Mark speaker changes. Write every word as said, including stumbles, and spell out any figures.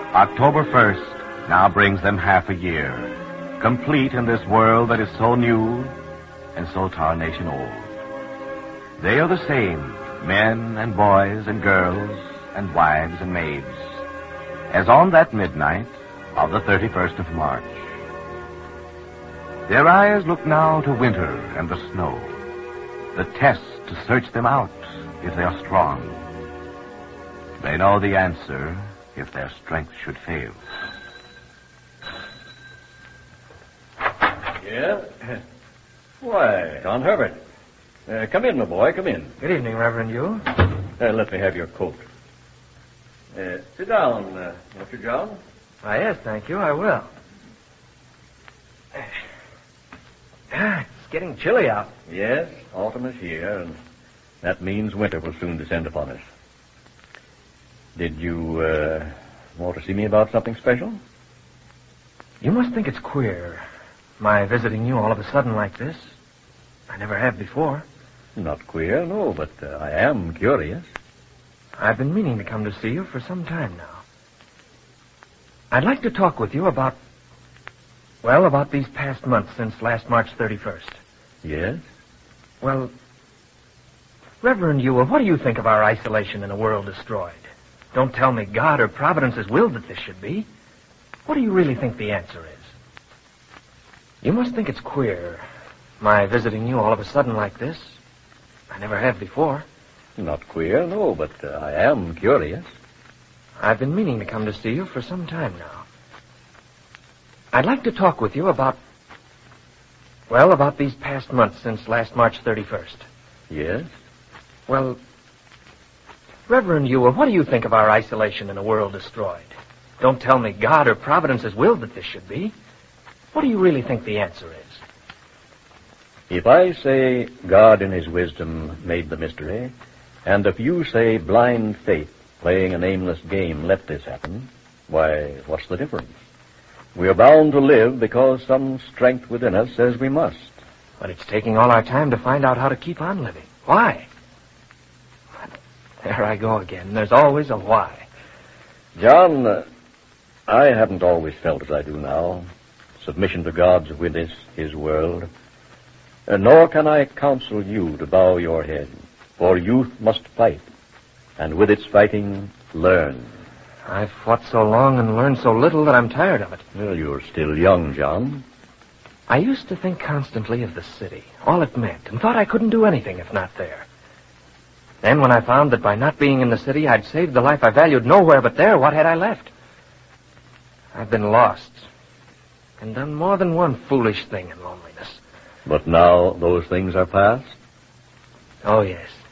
Speaker 1: October first now brings them half a year, complete in this world that is so new and so tarnation old. They are the same, men and boys and girls and wives and maids, as on that midnight of the thirty-first of March. Their eyes look now to winter and the snow, the test to search them out if they are strong. They know the answer if their strength should fail.
Speaker 2: Yeah? Why, John Herbert. Uh, come in, my boy, come in.
Speaker 3: Good evening, Reverend Yu.
Speaker 2: Uh, let me have your coat. Uh, sit down, uh, won't you, John?
Speaker 3: Ah, yes, thank you, I will. Ah, it's getting chilly out.
Speaker 2: Yes, autumn is here, and that means winter will soon descend upon us. Did you, uh, want to see me about something special?
Speaker 3: You must think it's queer, my visiting you all of a sudden like this. I never have before.
Speaker 2: Not queer, no, but uh, I am curious.
Speaker 3: I've been meaning to come to see you for some time now. I'd like to talk with you about, well, about these past months since last March thirty-first.
Speaker 2: Yes?
Speaker 3: Well, Reverend Ewell, what do you think of our isolation in a world destroyed? Don't tell me God or Providence has willed that this should be. What do you really think the answer is? You must think it's queer, my visiting you all of a sudden like this. I never have before.
Speaker 2: Not queer, no, but uh, I am curious.
Speaker 3: I've been meaning to come to see you for some time now. I'd like to talk with you about, well, about these past months since last March thirty-first.
Speaker 2: Yes?
Speaker 3: Well, Reverend Ewell, what do you think of our isolation in a world destroyed? Don't tell me God or Providence has willed that this should be. What do you really think the answer is?
Speaker 2: If I say God in his wisdom made the mystery, and if you say blind faith playing an aimless game let this happen, why, what's the difference? We are bound to live because some strength within us says we must.
Speaker 3: But it's taking all our time to find out how to keep on living. Why? There I go again. There's always a why.
Speaker 2: John, uh, I haven't always felt as I do now. Submission to God's witness, his world. Uh, nor can I counsel you to bow your head, for youth must fight, and with its fighting, learn.
Speaker 3: I've fought so long and learned so little that I'm tired of it.
Speaker 2: Well, you're still young, John.
Speaker 3: I used to think constantly of the city, all it meant, and thought I couldn't do anything if not there. Then when I found that by not being in the city, I'd saved the life I valued nowhere but there, what had I left? I've been lost, and done more than one foolish thing in loneliness.
Speaker 2: But now those things are past?
Speaker 3: Oh, yes.